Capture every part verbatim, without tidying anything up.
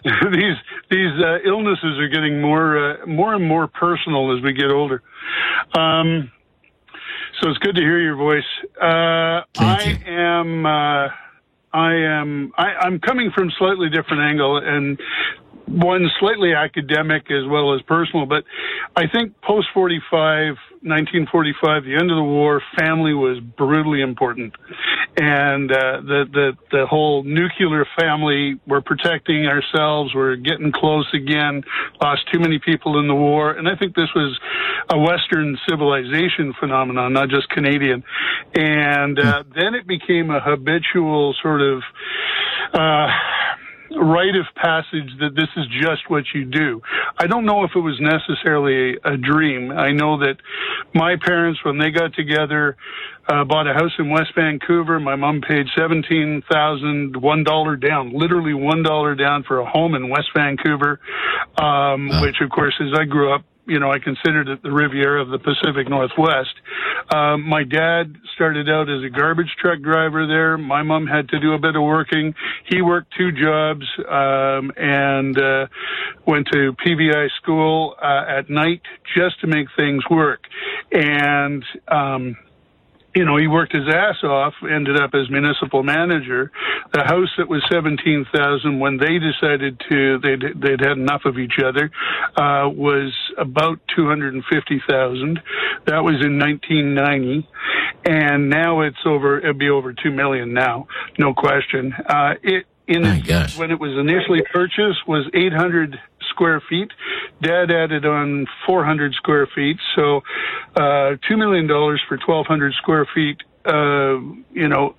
these these uh, illnesses are getting more uh, more and more personal as we get older. Um, so it's good to hear your voice. Uh, I you. am uh, I am I, I'm coming from a slightly different angle, and one slightly academic as well as personal, but I think post forty-five, nineteen forty-five, the end of the war, family was brutally important. And uh, the, the, the whole nuclear family, we're protecting ourselves, we're getting close again, lost too many people in the war. And I think this was a Western civilization phenomenon, not just Canadian. And uh, then it became a habitual sort of uh rite of passage that this is just what you do. I don't know if it was necessarily a dream. I know that my parents, when they got together, uh, bought a house in West Vancouver. My mom paid seventeen thousand dollars, one dollar down, literally one dollar down for a home in West Vancouver, um, wow. which, of course, as I grew up, you know, I considered it the Riviera of the Pacific Northwest. Um, my dad started out as a garbage truck driver there. My mom had to do a bit of working. He worked two jobs um, and uh, went to P V I school uh, at night just to make things work. And um you know, he worked his ass off, ended up as municipal manager. The house that was seventeen thousand, when they decided to, they'd, they'd had enough of each other, uh, was about two hundred fifty thousand. That was in nineteen ninety. And now it's over, it'll be over two million now, no question. Uh, it, in My its, gosh. when it was initially purchased, was eight hundred square feet. Dad added on four hundred square feet, so uh, two million dollars for twelve hundred square feet. Uh, you know,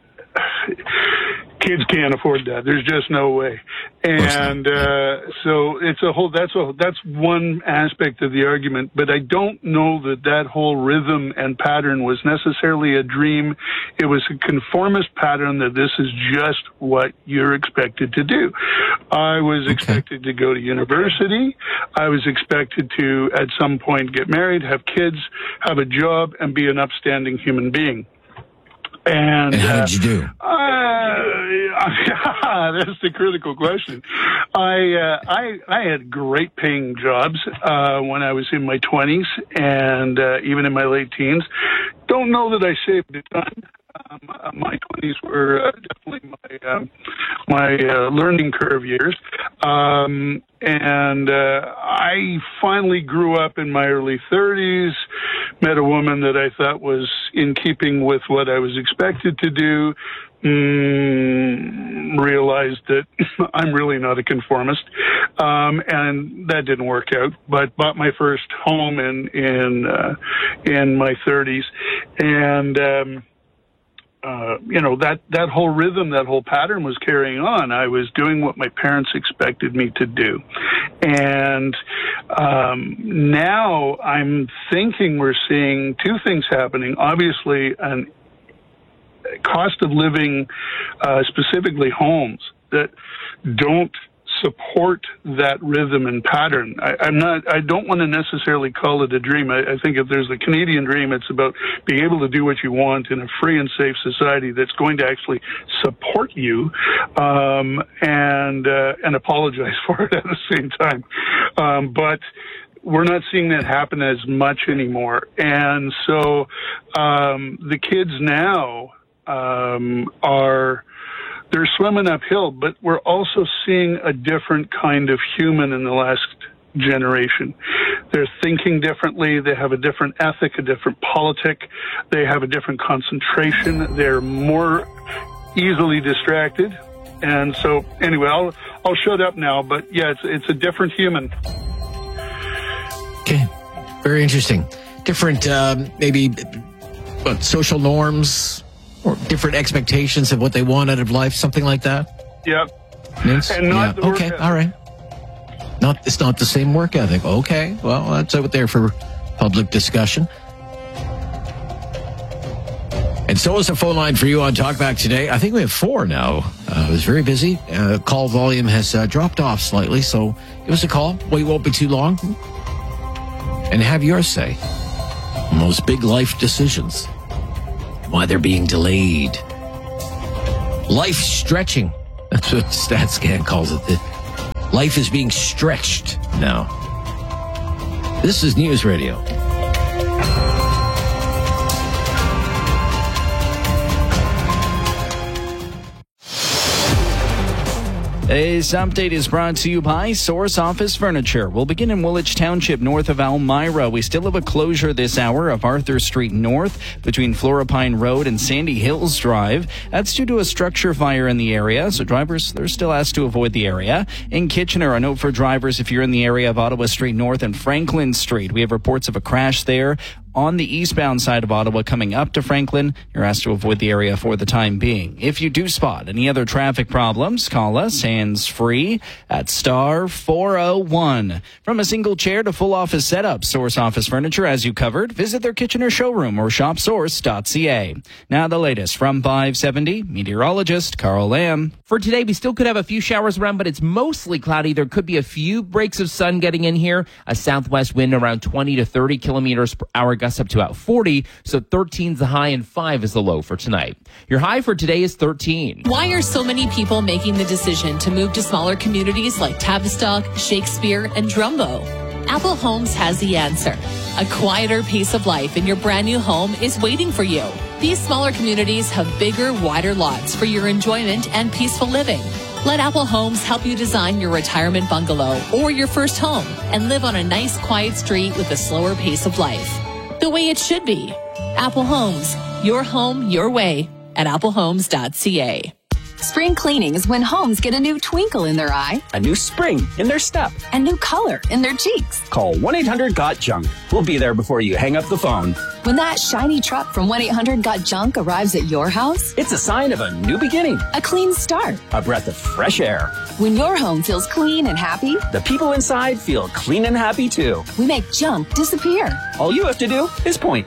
kids can't afford that. There's just no way. And uh, so it's a whole. That's a that's one aspect of the argument. But I don't know that that whole rhythm and pattern was necessarily a dream. It was a conformist pattern that this is just what you're expected to do. I was okay. expected to go to university. I was expected to, at some point, get married, have kids, have a job, and be an upstanding human being. And, and how did you do? Uh, that's the critical question. I uh, I I had great paying jobs uh, when I was in my twenties and uh, even in my late teens. Don't know that I saved a ton. Um, uh, my twenties were uh, definitely my uh, my uh, learning curve years, um, and uh, I finally grew up in my early thirties. Met a woman that I thought was in keeping with what I was expected to do. Mm, realized that I'm really not a conformist, um, and that didn't work out. But bought my first home in in uh, in my thirties, and. Um, Uh, you know, that, that whole rhythm, that whole pattern was carrying on. I was doing what my parents expected me to do. And um, now I'm thinking we're seeing two things happening. Obviously, an cost of living, uh, specifically homes, that don't support that rhythm and pattern. I, I'm not, I don't want to necessarily call it a dream. I, I think if there's the Canadian dream, it's about being able to do what you want in a free and safe society that's going to actually support you, um, and, uh, and apologize for it at the same time. Um, but we're not seeing that happen as much anymore. And so, um, the kids now, um, are, they're swimming uphill, but we're also seeing a different kind of human in the last generation. They're thinking differently. They have a different ethic, a different politic. They have a different concentration. They're more easily distracted. And so, anyway, I'll I'll shut up now. But yeah, it's it's a different human. Okay, very interesting. Different, um, maybe, what, social norms. Or different expectations of what they want out of life, something like that? Yeah. Vince? And not yeah. the work Okay, ethic. all right. Not, it's not the same work ethic. Okay, well, that's out there for public discussion. And so is the phone line for you on Talkback today. I think we have four now. Uh, it was very busy. Uh, call volume has uh, dropped off slightly, so give us a call. We won't be too long. And have your say on those big life decisions. Why they're being delayed. Life stretching. That's what StatScan calls it. Life is being stretched now. This is News Radio. This update is brought to you by Source Office Furniture. We'll begin in Woolwich Township, north of Elmira. We still have a closure this hour of Arthur Street North between Floropine Road and Sandy Hills Drive. That's due to a structure fire in the area, so drivers, they're still asked to avoid the area. In Kitchener, a note for drivers if you're in the area of Ottawa Street North and Franklin Street. We have reports of a crash there on the eastbound side of Ottawa coming up to Franklin. You're asked to avoid the area for the time being. If you do spot any other traffic problems, call us hands-free at star four oh one. From a single chair to full office setup, Source Office Furniture has you covered. Visit their Kitchener showroom or shop source dot c a. Now the latest from five seventy, meteorologist Carl Lamb. For today, we still could have a few showers around, but it's mostly cloudy. There could be a few breaks of sun getting in here. A southwest wind around twenty to thirty kilometers per hour, gusts up to about forty. So thirteen is the high and five is the low for tonight. Your high for today is thirteen. Why are so many people making the decision to move to smaller communities like Tavistock, Shakespeare, and Drumbo? Apple Homes has the answer. A quieter pace of life in your brand new home is waiting for you. These smaller communities have bigger, wider lots for your enjoyment and peaceful living. Let Apple Homes help you design your retirement bungalow or your first home and live on a nice, quiet street with a slower pace of life. The way it should be. Apple Homes, your home, your way at apple homes dot c a. Spring cleaning is when homes get a new twinkle in their eye, a new spring in their step, and new color in their cheeks. Call one eight hundred got junk. We'll be there before you hang up the phone. When that shiny truck from one eight hundred got junk arrives at your house, it's a sign of a new beginning, a clean start, a breath of fresh air. When your home feels clean and happy, the people inside feel clean and happy too. We make junk disappear. All you have to do is point.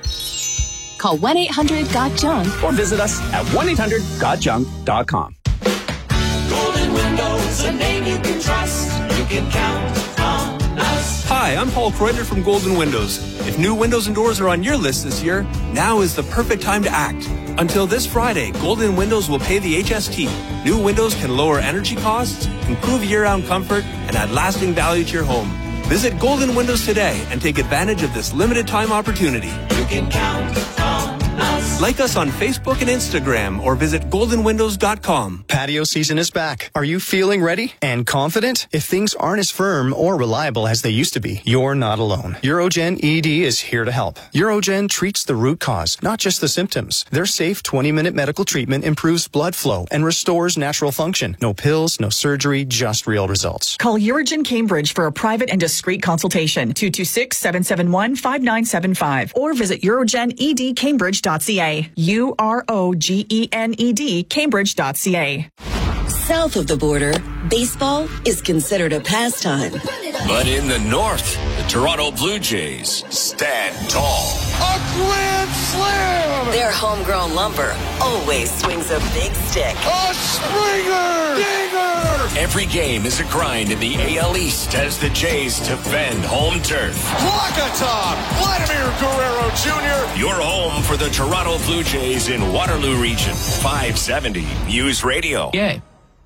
Call one eight hundred got junk or visit us at one eight hundred got junk dot com. Golden Windows, a name you can trust. You can count on us. Hi, I'm Paul Kreuter from Golden Windows. If new windows and doors are on your list this year, now is the perfect time to act. Until this Friday, Golden Windows will pay the H S T. New windows can lower energy costs, improve year-round comfort, and add lasting value to your home. Visit Golden Windows today and take advantage of this limited time opportunity. You can count on us. Like us on Facebook and Instagram or visit golden windows dot com. Patio season is back. Are you feeling ready and confident? If things aren't as firm or reliable as they used to be, you're not alone. Urogen E D is here to help. Urogen treats the root cause, not just the symptoms. Their safe twenty-minute medical treatment improves blood flow and restores natural function. No pills, no surgery, just real results. Call Urogen Cambridge for a private and discreet consultation. two two six, seven seven one, five nine seven five or visit urogen e d cambridge dot c a. U R O G E N E D Cambridge dot c a. South of the border, baseball is considered a pastime. But in the north, the Toronto Blue Jays stand tall. A grand slam! Their homegrown lumber always swings a big stick. A Springer! Dinger! Every game is a grind in the A L East as the Jays defend home turf. Walkatom! Vladimir Guerrero Junior Your home for the Toronto Blue Jays in Waterloo Region. five seventy News Radio. Yay.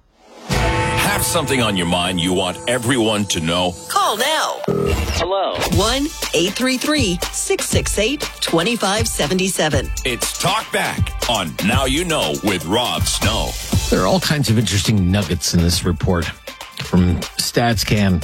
Have something on your mind you want everyone to know? Call now. Hello. one eight three three, six six eight, two five seven seven. It's Talk Back on Now You Know with Rob Snow. There are all kinds of interesting nuggets in this report from StatsCan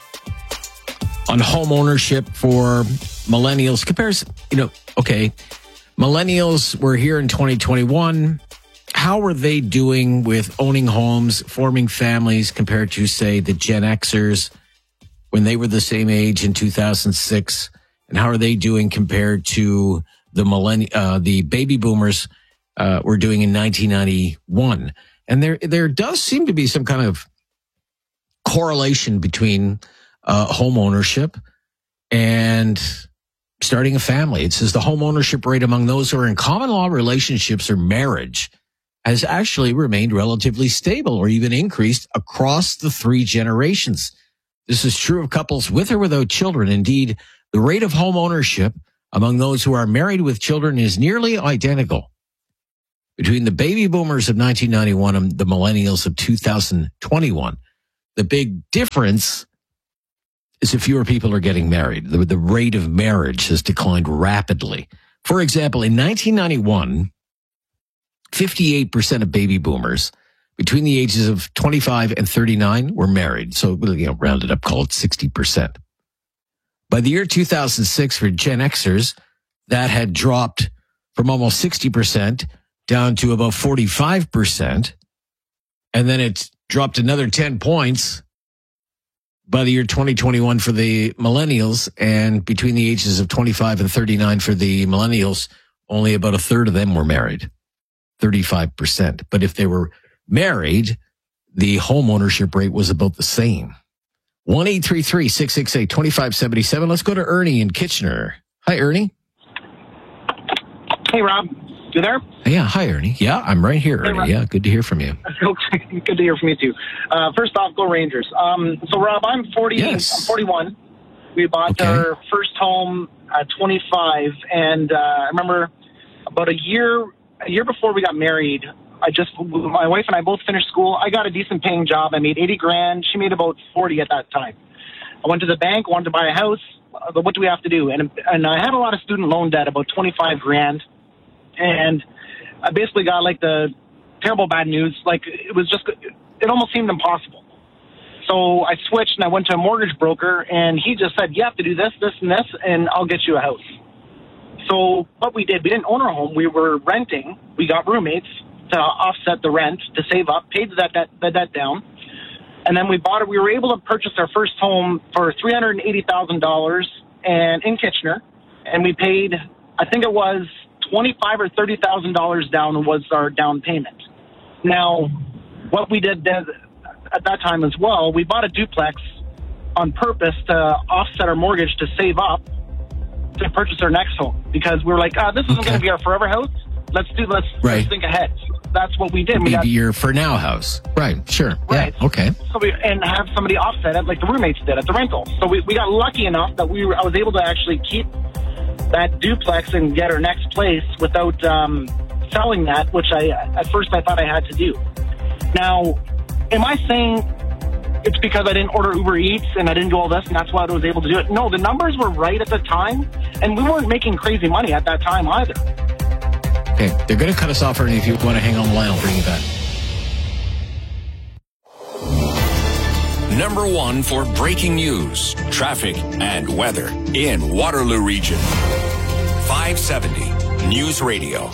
on home ownership for millennials. Compares, you know, okay, millennials were here in twenty twenty-one. How are they doing with owning homes, forming families compared to, say, the Gen Xers when they were the same age in two thousand six? And how are they doing compared to the millenn- uh, the baby boomers uh, were doing in nineteen ninety-one? And there there does seem to be some kind of correlation between uh, home ownership and starting a family. It says the home ownership rate among those who are in common law relationships or marriage has actually remained relatively stable or even increased across the three generations. This is true of couples with or without children. Indeed, the rate of home ownership among those who are married with children is nearly identical between the baby boomers of nineteen ninety-one and the millennials of two thousand twenty-one. The big difference is that fewer people are getting married. The, the rate of marriage has declined rapidly. For example, in nineteen ninety-one, fifty-eight percent of baby boomers between the ages of twenty-five and thirty-nine were married. So, you know, rounded up, call it sixty percent. By the year two thousand six, for Gen Xers, that had dropped from almost sixty percent down to about forty-five percent. And then it dropped another ten points by the year twenty twenty-one for the millennials. And between the ages of twenty-five and thirty-nine for the millennials, only about a third of them were married, thirty-five percent. But if they were married, the home ownership rate was about the same. one eight three three, six six eight, two five seven seven. Let's go to Ernie in Kitchener. Hi, Ernie. Hey, Rob. You there? Yeah, hi, Ernie. Yeah, I'm right here, Ernie. Hey, yeah, good to hear from you. Good to hear from you, too. Uh, first off, go Rangers. Um, so, Rob, I'm forty. Yes. I'm forty-one. We bought Okay. our first home at twenty-five, and uh, I remember about a year, a year before we got married, I just, my wife and I both finished school. I got a decent paying job. I made eighty grand. She made about forty at that time. I went to the bank, wanted to buy a house. But what do we have to do? And and I had a lot of student loan debt, about twenty-five grand. And I basically got like the terrible bad news. Like it was just, it almost seemed impossible. So I switched and I went to a mortgage broker, and he just said, you have to do this, this, and this, and I'll get you a house. So what we did, we didn't own our home. We were renting. We got roommates to offset the rent, to save up, paid that debt, the debt down. And then we bought it. We were able to purchase our first home for three hundred eighty thousand dollars and in Kitchener. And we paid, I think it was twenty-five thousand dollars or thirty thousand dollars down was our down payment. Now, what we did at that time as well, we bought a duplex on purpose to offset our mortgage, to save up to purchase our next home, because we were like, ah, this isn't Okay. going to be our forever house. Let's do, let's, Right. let's think ahead. That's what we did. We Maybe got, your for now house. Right, sure. Right. Yeah, okay. so we, and have somebody offset it like the roommates did at the rental. So we, we got lucky enough that we were, I was able to actually keep that duplex and get our next place without um, selling that, which I at first I thought I had to do. Now, am I saying it's because I didn't order Uber Eats and I didn't do all this and that's why I was able to do it? No, the numbers were right at the time, and we weren't making crazy money at that time either. Okay, they're going to cut us off, Ernie. If you want to hang on the line, I'll bring you back. Number one for breaking news, traffic, and weather in Waterloo Region. five seventy News Radio.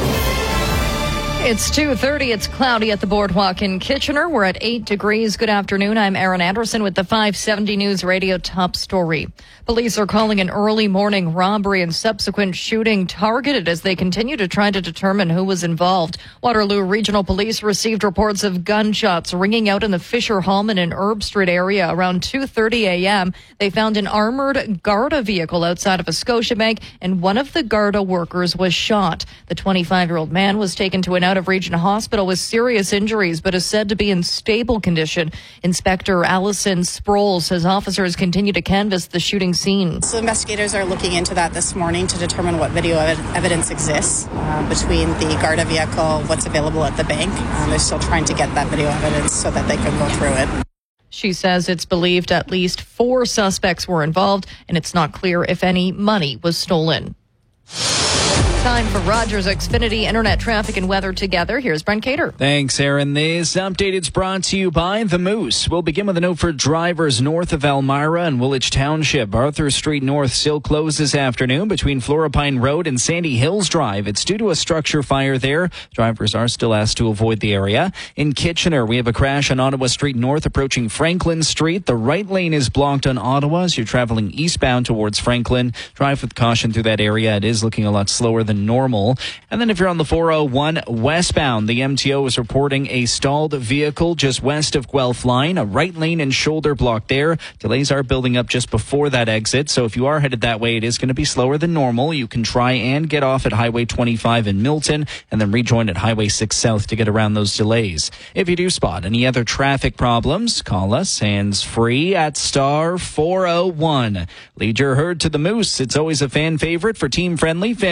It's two thirty. It's cloudy at the boardwalk in Kitchener. We're at eight degrees. Good afternoon. I'm Erin Anderson with the five seventy News Radio top story. Police are calling an early morning robbery and subsequent shooting targeted as they continue to try to determine who was involved. Waterloo Regional Police received reports of gunshots ringing out in the Fisher Hallman and Herb Street area around two thirty a.m. They found an armored Garda vehicle outside of a Scotiabank, and one of the Garda workers was shot. The twenty-five-year-old man was taken to an out-of-region hospital with serious injuries, but is said to be in stable condition. Inspector Allison Sproul says officers continue to canvass the shooting scene. So investigators are looking into that this morning to determine what video ev- evidence exists uh, between the Garda vehicle, what's available at the bank. Um, they're still trying to get that video evidence so that they can go through it. She says it's believed at least four suspects were involved, and it's not clear if any money was stolen. Time for Rogers Xfinity Internet traffic and weather together. Here's Brent Cater. Thanks, Aaron. This update is brought to you by The Moose. We'll begin with a note for drivers north of Elmira and Woolwich Township. Arthur Street North still closed this afternoon between Floropine Road and Sandy Hills Drive. It's due to a structure fire there. Drivers are still asked to avoid the area. In Kitchener, we have a crash on Ottawa Street North approaching Franklin Street. The right lane is blocked on Ottawa as you're traveling eastbound towards Franklin. Drive with caution through that area. It is looking a lot slower than normal. And then if you're on the four oh one westbound, the M T O is reporting a stalled vehicle just west of Guelph Line, a right lane and shoulder block there. Delays are building up just before that exit. So if you are headed that way, it is going to be slower than normal. You can try and get off at Highway twenty-five in Milton and then rejoin at Highway six South to get around those delays. If you do spot any other traffic problems, call us hands free at star four oh one. Lead your herd to the Moose. It's always a fan favorite for team friendly, family friendly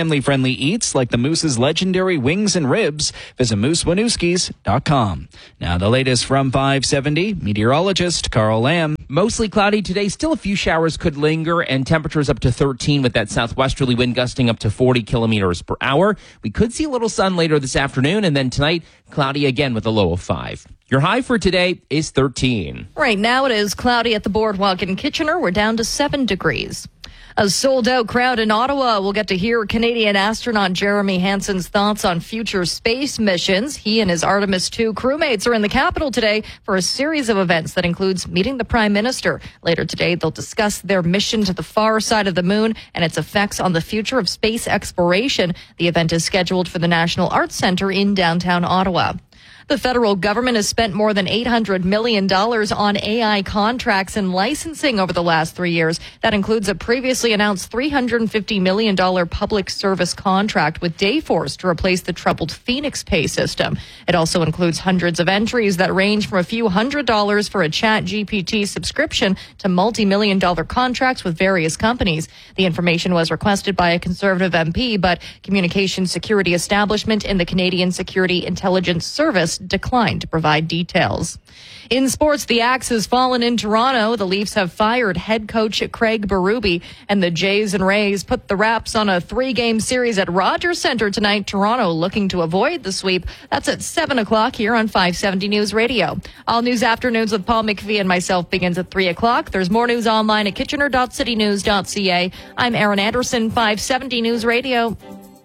family eats, like the Moose's legendary wings and ribs. Visit moose winooskies dot com. Now the latest from five seventy, meteorologist Carl Lamb. Mostly cloudy today. Still a few showers could linger, and temperatures up to thirteen with that southwesterly wind gusting up to forty kilometers per hour. We could see a little sun later this afternoon, and then tonight, cloudy again with a low of five. Your high for today is thirteen. Right now it is cloudy at the boardwalk in Kitchener. We're down to seven degrees. A sold-out crowd in Ottawa will get to hear Canadian astronaut Jeremy Hansen's thoughts on future space missions. He and his Artemis two crewmates are in the capital today for a series of events that includes meeting the Prime Minister. Later today, they'll discuss their mission to the far side of the moon and its effects on the future of space exploration. The event is scheduled for the National Arts Centre in downtown Ottawa. The federal government has spent more than eight hundred million dollars on A I contracts and licensing over the last three years. That includes a previously announced three hundred fifty million dollars public service contract with Dayforce to replace the troubled Phoenix Pay system. It also includes hundreds of entries that range from a few hundred dollars for a Chat G P T subscription to multi-million dollar contracts with various companies. The information was requested by a Conservative M P, but Communications Security Establishment in the Canadian Security Intelligence Service declined to provide details. In sports, the axe has fallen in Toronto. The Leafs have fired head coach Craig Berube, and the Jays and Rays put the wraps on a three-game series at Rogers Centre tonight. Toronto looking to avoid the sweep. That's at seven o'clock here on five seventy News Radio. All News Afternoons with Paul McPhee and myself begins at three o'clock. There's more news online at kitchener dot city news dot c a. I'm Erin Anderson, five seventy News Radio.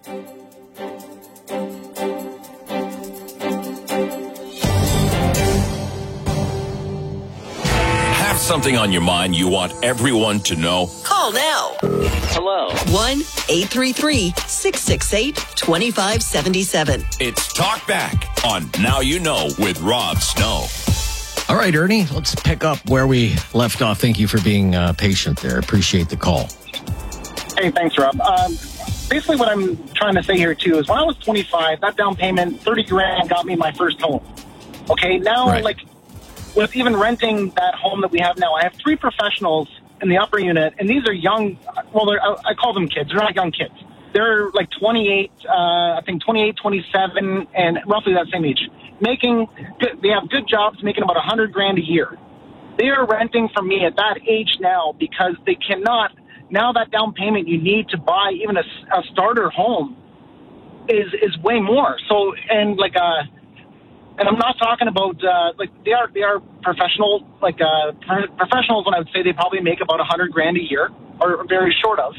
Something on your mind you want everyone to know? Call now. Hello. one eight three three, six six eight, two five seven seven. It's Talk Back on Now You Know with Rob Snow. All right, Ernie, let's pick up where we left off. Thank you for being uh, patient there. Appreciate the call. Hey, thanks, Rob. Um, basically what I'm trying to say here, too, is when I was twenty-five, that down payment, thirty grand, got me my first home. Okay, now, right. like, with even renting that home that we have now, I have three professionals in the upper unit, and these are young, well, they're, I call them kids. They're not young kids. They're like twenty-eight, uh, I think twenty-eight, twenty-seven, and roughly that same age. Making, they have good jobs, making about one hundred grand a year. They are renting from me at that age now because they cannot, now that down payment you need to buy even a, a starter home is, is way more. So, and like, uh, And I'm not talking about, uh, like, they are, they are professional, like, uh, professionals, when I would say they probably make about a hundred grand a year, or very short of.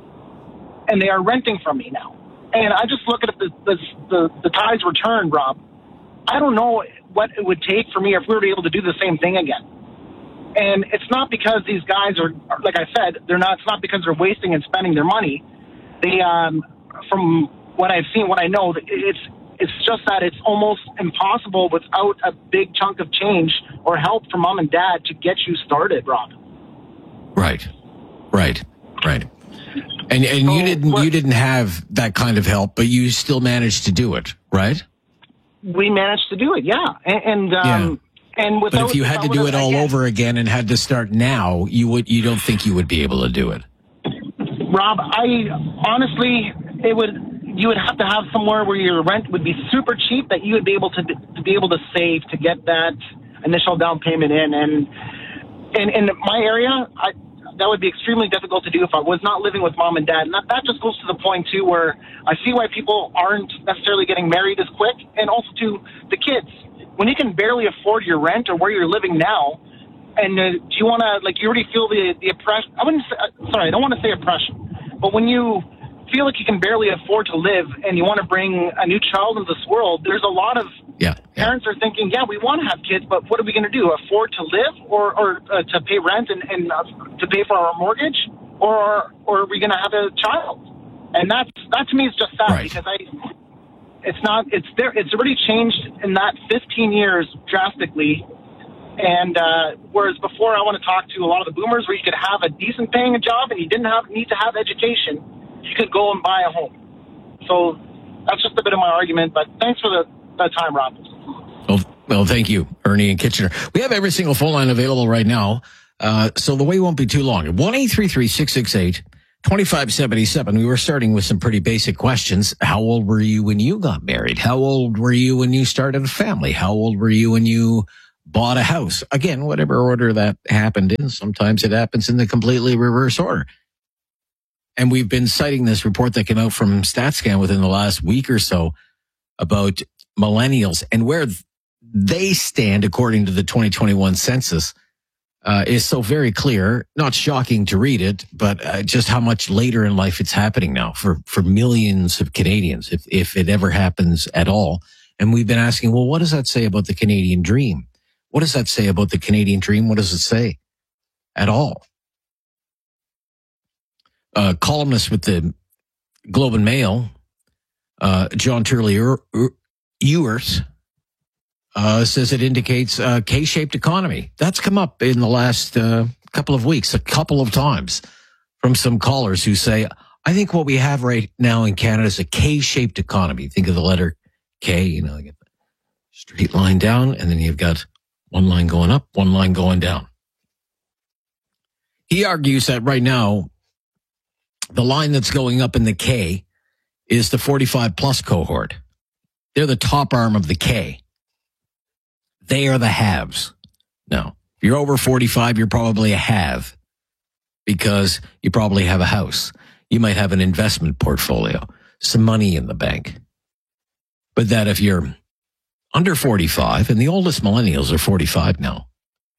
And they are renting from me now. And I just look at the, the, the, the tides return, Rob. I don't know what it would take for me if we were able to do the same thing again. And it's not because these guys are, like I said, they're not, it's not because they're wasting and spending their money. They, um, from what I've seen, what I know, it's, It's just that it's almost impossible without a big chunk of change or help from mom and dad to get you started, Rob. Right, right, right. And and so, you didn't you didn't have that kind of help, but you still managed to do it, right? We managed to do it, yeah. And, and um, yeah. and without, but if you had to do it all again, over again and had to start now, you would you don't think you would be able to do it? Rob, I honestly, it would. You would have to have somewhere where your rent would be super cheap that you would be able to to be able to save to get that initial down payment in. And in in my area, I, that would be extremely difficult to do if I was not living with mom and dad. And that, that just goes to the point, too, where I see why people aren't necessarily getting married as quick. And also, to the kids. When you can barely afford your rent or where you're living now, and uh, do you want to, like, you already feel the, the oppression. I wouldn't say, uh, sorry, I don't want to say oppression. But when you feel like you can barely afford to live and you want to bring a new child into this world, there's a lot of yeah, yeah. parents are thinking, yeah, we want to have kids, but what are we going to do? Afford to live or, or uh, to pay rent and, and uh, to pay for our mortgage? Or, or are we going to have a child? And that's, that to me is just sad right. because I, it's not, it's there, it's already changed in that fifteen years drastically. And uh, whereas before I want to talk to a lot of the boomers where you could have a decent paying job and you didn't have need to have education, you could go and buy a home. So that's just a bit of my argument, but thanks for the, the time, Rob. Well, well, thank you, Ernie and Kitchener. We have every single phone line available right now, uh, so the wait won't be too long. one eight three three, six six eight, twenty-five seventy-seven, we were starting with some pretty basic questions. How old were you when you got married? How old were you when you started a family? How old were you when you bought a house? Again, whatever order that happened in, sometimes it happens in the completely reverse order. And we've been citing this report that came out from StatsCan within the last week or so about millennials and where they stand according to the twenty twenty-one census. Uh, is so very clear, not shocking to read it, but uh, just how much later in life it's happening now for, for millions of Canadians, if, if it ever happens at all. And we've been asking, well, what does that say about the Canadian dream? What does that say about the Canadian dream? What does it say at all? Uh, columnist with the Globe and Mail, uh, John Turley Ewert, Uh, says it indicates a K-shaped economy. That's come up in the last uh, couple of weeks, a couple of times from some callers who say, I think what we have right now in Canada is a K-shaped economy. Think of the letter K, you know, you get the straight line down, and then you've got one line going up, one line going down. He argues that right now, the line that's going up in the K is the forty-five plus cohort. They're the top arm of the K. They are the haves. Now, if you're over forty-five, you're probably a have because you probably have a house. You might have an investment portfolio, some money in the bank. But that if you're under forty-five, and the oldest millennials are forty-five now.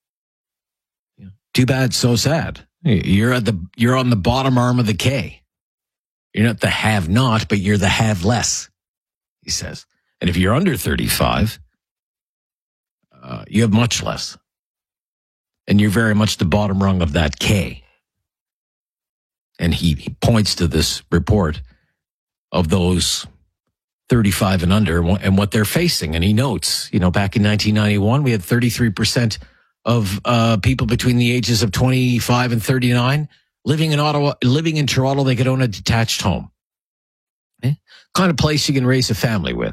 Too bad, so sad. You're at the you're on the bottom arm of the K. You're not the have not, but you're the have less, he says. And if you're under thirty-five, Uh, you have much less. And you're very much the bottom rung of that K. And he, he points to this report of those thirty-five and under and what they're facing. And he notes, you know, back in nineteen ninety-one, we had thirty-three percent of uh, people between the ages of twenty-five and thirty-nine living in Ottawa, living in Toronto. They could own a detached home. Okay? Kind of place you can raise a family with.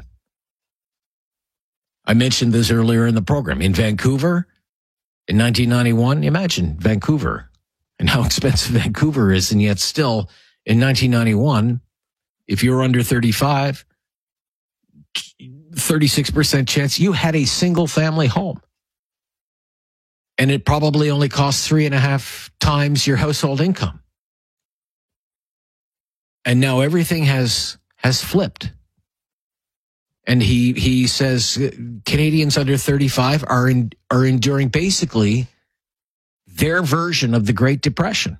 I mentioned this earlier in the program. In Vancouver, in nineteen ninety-one, imagine Vancouver and how expensive Vancouver is. And yet still, in nineteen ninety-one, if you were under thirty-five, thirty-six percent chance you had a single family home. And it probably only cost three and a half times your household income. And now everything has has flipped. And he, he says Canadians under thirty-five are in, are enduring basically their version of the Great Depression.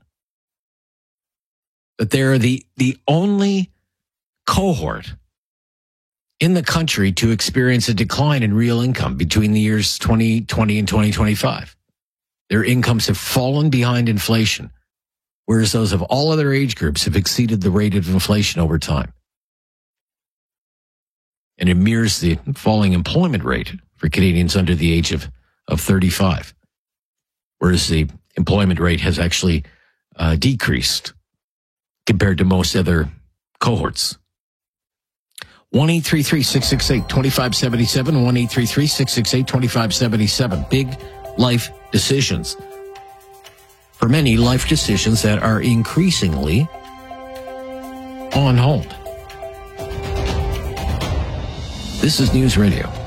That they're the, the only cohort in the country to experience a decline in real income between the years twenty twenty and twenty twenty-five. Their incomes have fallen behind inflation, whereas those of all other age groups have exceeded the rate of inflation over time. And it mirrors the falling employment rate for Canadians under the age of, of thirty-five, whereas the employment rate has actually uh, decreased compared to most other cohorts. one eight three three, six six eight, two five seven seven, one eight three three, six six eight, two five seven seven. Big life decisions. For many, life decisions that are increasingly on hold. This is News Radio.